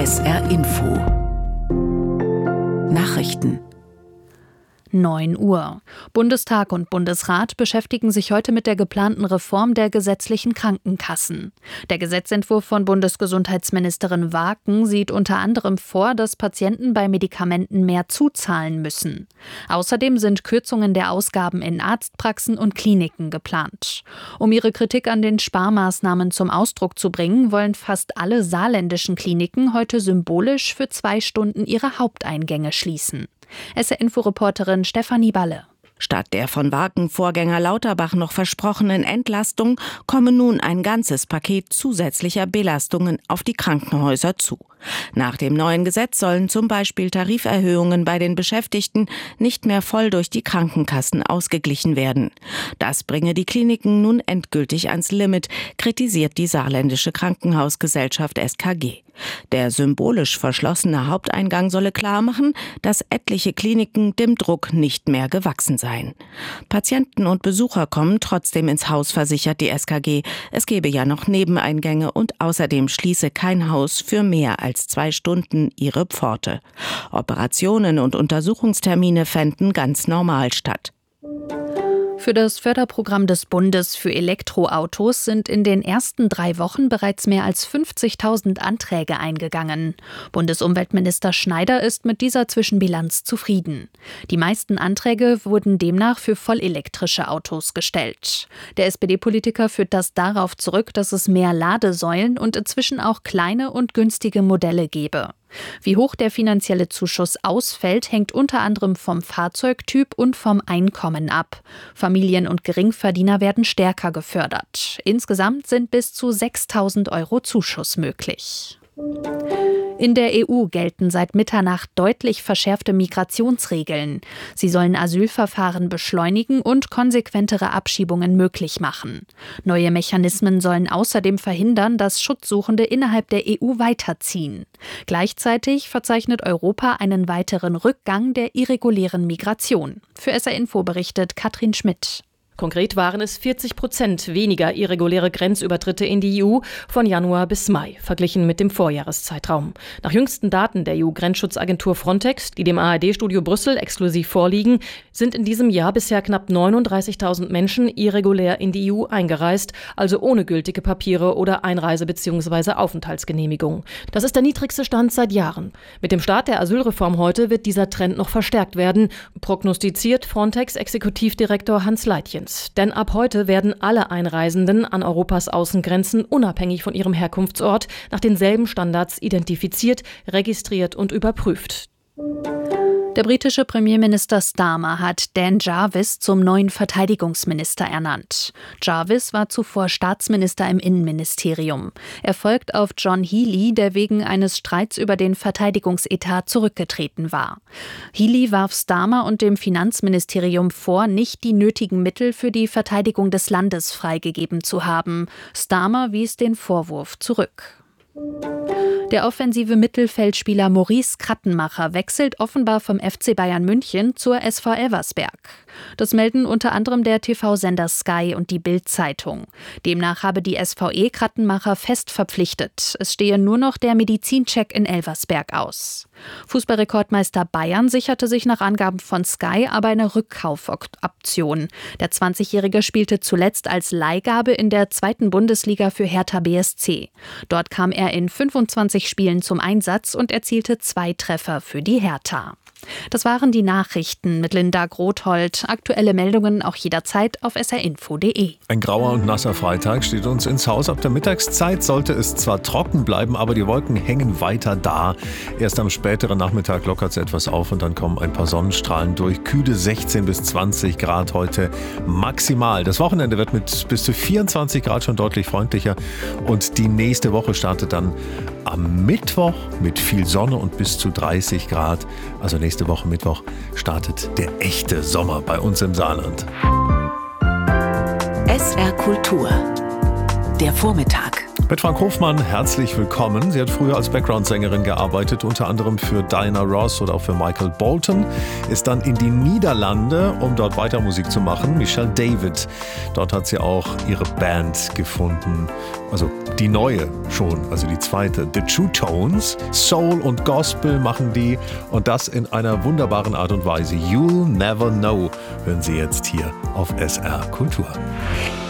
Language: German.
SR Info Nachrichten 9 Uhr. Bundestag und Bundesrat beschäftigen sich heute mit der geplanten Reform der gesetzlichen Krankenkassen. Der Gesetzentwurf von Bundesgesundheitsministerin Waaken sieht unter anderem vor, dass Patienten bei Medikamenten mehr zuzahlen müssen. Außerdem sind Kürzungen der Ausgaben in Arztpraxen und Kliniken geplant. Um ihre Kritik an den Sparmaßnahmen zum Ausdruck zu bringen, wollen fast alle saarländischen Kliniken heute symbolisch für 2 Stunden ihre Haupteingänge schließen. SR-Info-Reporterin Stefanie Balle. Statt der von Waaken-Vorgänger Lauterbach noch versprochenen Entlastung komme nun ein ganzes Paket zusätzlicher Belastungen auf die Krankenhäuser zu. Nach dem neuen Gesetz sollen zum Beispiel Tariferhöhungen bei den Beschäftigten nicht mehr voll durch die Krankenkassen ausgeglichen werden. Das bringe die Kliniken nun endgültig ans Limit, kritisiert die Saarländische Krankenhausgesellschaft SKG. Der symbolisch verschlossene Haupteingang solle klarmachen, dass etliche Kliniken dem Druck nicht mehr gewachsen seien. Patienten und Besucher kommen trotzdem ins Haus, versichert die SKG. Es gebe ja noch Nebeneingänge und außerdem schließe kein Haus für mehr als 2 Stunden ihre Pforte. Operationen und Untersuchungstermine fänden ganz normal statt. Für das Förderprogramm des Bundes für Elektroautos sind in den ersten 3 Wochen bereits mehr als 50.000 Anträge eingegangen. Bundesumweltminister Schneider ist mit dieser Zwischenbilanz zufrieden. Die meisten Anträge wurden demnach für vollelektrische Autos gestellt. Der SPD-Politiker führt das darauf zurück, dass es mehr Ladesäulen und inzwischen auch kleine und günstige Modelle gebe. Wie hoch der finanzielle Zuschuss ausfällt, hängt unter anderem vom Fahrzeugtyp und vom Einkommen ab. Familien und Geringverdiener werden stärker gefördert. Insgesamt sind bis zu 6.000 € Zuschuss möglich. In der EU gelten seit Mitternacht deutlich verschärfte Migrationsregeln. Sie sollen Asylverfahren beschleunigen und konsequentere Abschiebungen möglich machen. Neue Mechanismen sollen außerdem verhindern, dass Schutzsuchende innerhalb der EU weiterziehen. Gleichzeitig verzeichnet Europa einen weiteren Rückgang der irregulären Migration. Für SR Info berichtet Katrin Schmidt. Konkret waren es 40% weniger irreguläre Grenzübertritte in die EU von Januar bis Mai, verglichen mit dem Vorjahreszeitraum. Nach jüngsten Daten der EU-Grenzschutzagentur Frontex, die dem ARD-Studio Brüssel exklusiv vorliegen, sind in diesem Jahr bisher knapp 39.000 Menschen irregulär in die EU eingereist, also ohne gültige Papiere oder Einreise- bzw. Aufenthaltsgenehmigung. Das ist der niedrigste Stand seit Jahren. Mit dem Start der Asylreform heute wird dieser Trend noch verstärkt werden, prognostiziert Frontex-Exekutivdirektor Hans Leitjens. Denn ab heute werden alle Einreisenden an Europas Außengrenzen unabhängig von ihrem Herkunftsort nach denselben Standards identifiziert, registriert und überprüft. Der britische Premierminister Starmer hat Dan Jarvis zum neuen Verteidigungsminister ernannt. Jarvis war zuvor Staatsminister im Innenministerium. Er folgt auf John Healey, der wegen eines Streits über den Verteidigungsetat zurückgetreten war. Healey warf Starmer und dem Finanzministerium vor, nicht die nötigen Mittel für die Verteidigung des Landes freigegeben zu haben. Starmer wies den Vorwurf zurück. Der offensive Mittelfeldspieler Maurice Krattenmacher wechselt offenbar vom FC Bayern München zur SV Elversberg. Das melden unter anderem der TV-Sender Sky und die Bild-Zeitung. Demnach habe die SVE Krattenmacher fest verpflichtet. Es stehe nur noch der Medizincheck in Elversberg aus. Fußballrekordmeister Bayern sicherte sich nach Angaben von Sky aber eine Rückkaufoption. Der 20-Jährige spielte zuletzt als Leihgabe in der 2. Bundesliga für Hertha BSC. Dort kam er in 25 Spielen zum Einsatz und erzielte 2 Treffer für die Hertha. Das waren die Nachrichten mit Linda Grothold. Aktuelle Meldungen auch jederzeit auf srinfo.de. Ein grauer und nasser Freitag steht uns ins Haus. Ab der Mittagszeit sollte es zwar trocken bleiben, aber die Wolken hängen weiter da. Erst am späteren Nachmittag lockert es etwas auf und dann kommen ein paar Sonnenstrahlen durch. Kühle 16 bis 20 Grad heute maximal. Das Wochenende wird mit bis zu 24 Grad schon deutlich freundlicher. Und die nächste Woche startet dann am Mittwoch mit viel Sonne und bis zu 30 Grad. Also nächste Woche Mittwoch startet der echte Sommer bei uns im Saarland. SR Kultur. Der Vormittag. Mit Frank Hofmann, herzlich willkommen. Sie hat früher als Background-Sängerin gearbeitet, unter anderem für Diana Ross oder auch für Michael Bolton. Ist dann in die Niederlande, um dort weiter Musik zu machen. Michelle David. Dort hat sie auch ihre Band gefunden. Also Die neue schon, also die zweite. The True Tones, Soul und Gospel machen die und das in einer wunderbaren Art und Weise. You'll Never Know hören Sie jetzt hier auf SR Kultur.